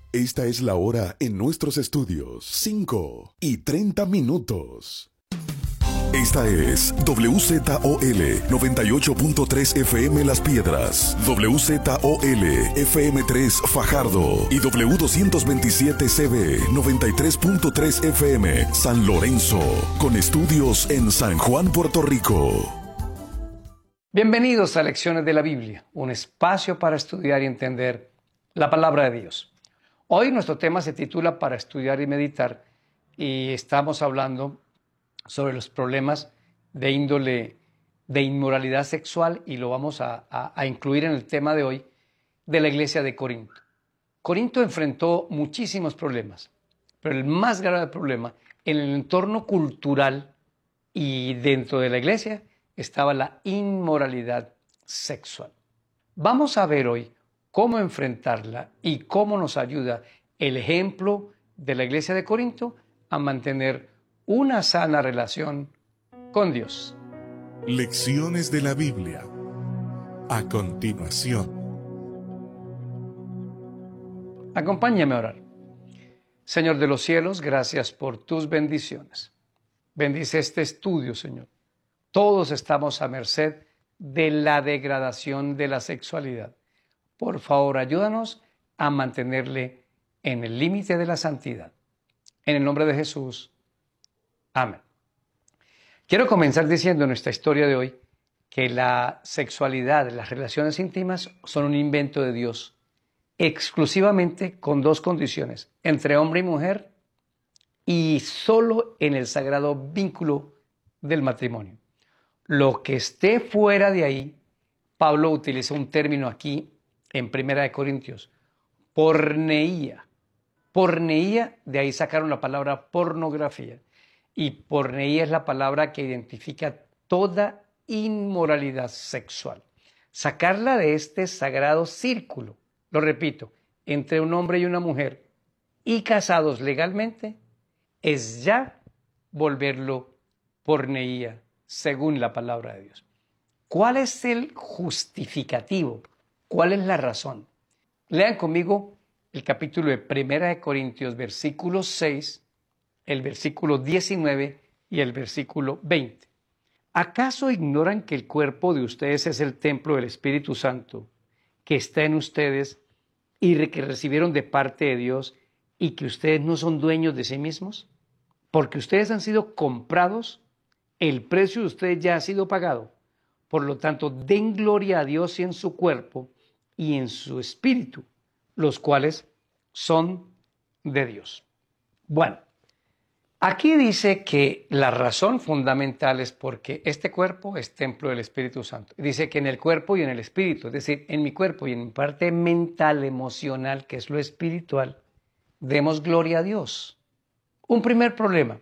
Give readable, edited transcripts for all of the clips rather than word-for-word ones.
Esta es la hora en nuestros estudios, 5:30. Esta es WZOL 98.3 FM Las Piedras, WZOL FM3 Fajardo y W227CB 93.3 FM San Lorenzo, con estudios en San Juan, Puerto Rico. Bienvenidos a Lecciones de la Biblia, un espacio para estudiar y entender la palabra de Dios. Hoy nuestro tema se titula Para estudiar y meditar, y estamos hablando sobre los problemas de índole de inmoralidad sexual, y lo vamos a incluir en el tema de hoy de la iglesia de Corinto. Corinto enfrentó muchísimos problemas, pero el más grave problema en el entorno cultural y dentro de la iglesia estaba la inmoralidad sexual. Vamos a ver hoy cómo enfrentarla y cómo nos ayuda el ejemplo de la iglesia de Corinto a mantener una sana relación con Dios. Lecciones de la Biblia. A continuación. Acompáñame a orar. Señor de los cielos, gracias por tus bendiciones. Bendice este estudio, Señor. Todos estamos a merced de la degradación de la sexualidad. Por favor, ayúdanos a mantenerle en el límite de la santidad. En el nombre de Jesús. Amén. Quiero comenzar diciendo en nuestra historia de hoy que la sexualidad, las relaciones íntimas son un invento de Dios, exclusivamente con dos condiciones, entre hombre y mujer y solo en el sagrado vínculo del matrimonio. Lo que esté fuera de ahí, Pablo utiliza un término aquí en 1 Corintios, porneía. Porneía, de ahí sacaron la palabra pornografía. Y porneía es la palabra que identifica toda inmoralidad sexual. Sacarla de este sagrado círculo, lo repito, entre un hombre y una mujer y casados legalmente, es ya volverlo porneía, según la palabra de Dios. ¿Cuál es el justificativo? ¿Cuál es la razón? Lean conmigo el capítulo de 1 Corintios, versículo 6, el versículo 19 y el versículo 20. ¿Acaso ignoran que el cuerpo de ustedes es el templo del Espíritu Santo, que está en ustedes y que recibieron de parte de Dios, y que ustedes no son dueños de sí mismos? Porque ustedes han sido comprados, el precio de ustedes ya ha sido pagado. Por lo tanto, den gloria a Dios en su cuerpo y en su espíritu, los cuales son de Dios. Bueno, aquí dice que la razón fundamental es porque este cuerpo es templo del Espíritu Santo. Dice que en el cuerpo y en el espíritu, es decir, en mi cuerpo y en mi parte mental, emocional, que es lo espiritual, demos gloria a Dios. Un primer problema,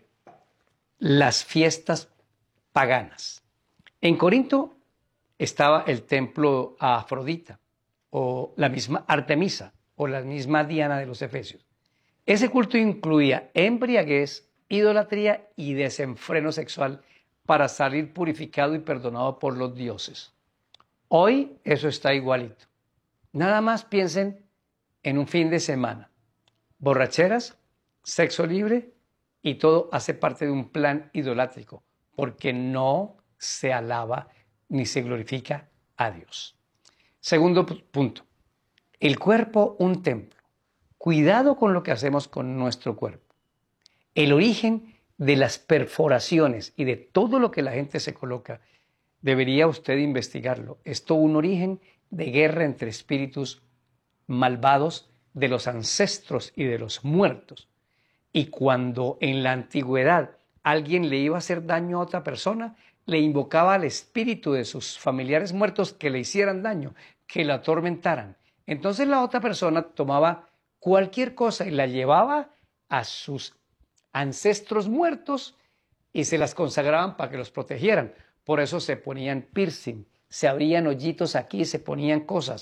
las fiestas paganas. En Corinto estaba el templo a Afrodita, o la misma Artemisa, o la misma Diana de los Efesios. Ese culto incluía embriaguez, idolatría y desenfreno sexual para salir purificado y perdonado por los dioses. Hoy eso está igualito. Nada más piensen en un fin de semana. Borracheras, sexo libre, y todo hace parte de un plan idolátrico, porque no se alaba ni se glorifica a Dios. Segundo punto, el cuerpo un templo. Cuidado con lo que hacemos con nuestro cuerpo. El origen de las perforaciones y de todo lo que la gente se coloca, debería usted investigarlo. Es todo un origen de guerra entre espíritus malvados de los ancestros y de los muertos. Y cuando en la antigüedad alguien le iba a hacer daño a otra persona, le invocaba al espíritu de sus familiares muertos que le hicieran daño, que la atormentaran. Entonces la otra persona tomaba cualquier cosa y la llevaba a sus ancestros muertos y se las consagraban para que los protegieran. Por eso se ponían piercing, se abrían hoyitos aquí, se ponían cosas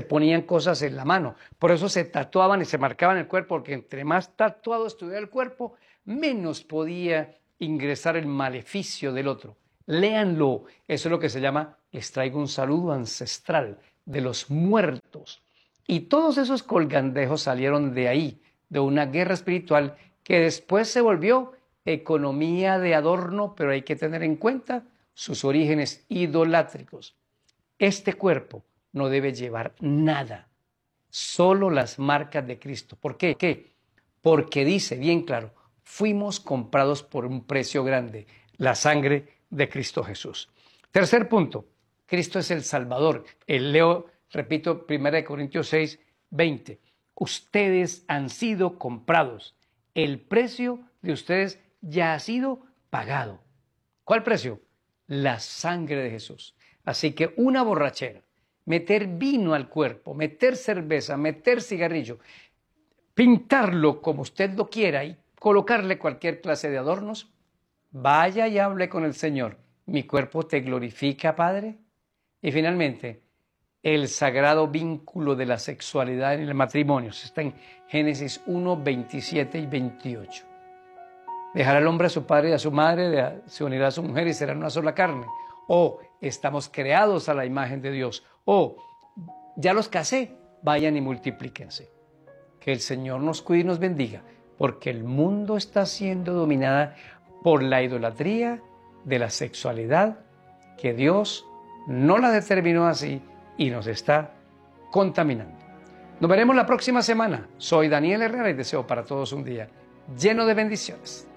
en la mano. Por eso se tatuaban y se marcaban el cuerpo, porque entre más tatuado estuviera el cuerpo, menos podía ingresar el maleficio del otro. Léanlo, eso es lo que se llama, les traigo un saludo ancestral de los muertos. Y todos esos colgandejos salieron de ahí, de una guerra espiritual que después se volvió economía de adorno, pero hay que tener en cuenta sus orígenes idolátricos. Este cuerpo no debe llevar nada, solo las marcas de Cristo. ¿Por qué? Porque dice bien claro, fuimos comprados por un precio grande, la sangre de Cristo Jesús. Tercer punto, Cristo es el Salvador. Repito, 1 Corintios 6, 20. Ustedes han sido comprados. El precio de ustedes ya ha sido pagado. ¿Cuál precio? La sangre de Jesús. Así que una borrachera, meter vino al cuerpo, meter cerveza, meter cigarrillo, pintarlo como usted lo quiera y colocarle cualquier clase de adornos, vaya y hable con el Señor. ¿Mi cuerpo te glorifica, Padre? Y finalmente, el sagrado vínculo de la sexualidad en el matrimonio. Está en Génesis 1, 27 y 28. Dejará el hombre a su padre y a su madre, se unirá a su mujer y serán una sola carne. O estamos creados a la imagen de Dios. O ya los casé, vayan y multiplíquense. Que el Señor nos cuide y nos bendiga, porque el mundo está siendo dominada por la idolatría de la sexualidad, que Dios no la determinó así y nos está contaminando. Nos veremos la próxima semana. Soy Daniel Herrera y deseo para todos un día lleno de bendiciones.